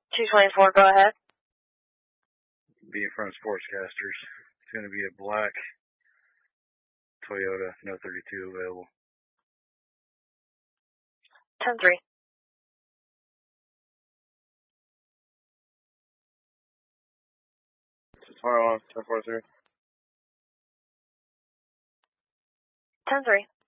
224, go ahead. Beachfront Sportscasters. It's going to be a black Toyota, no 32 available. 10-3. Tomorrow on 10-4-3. 10-3.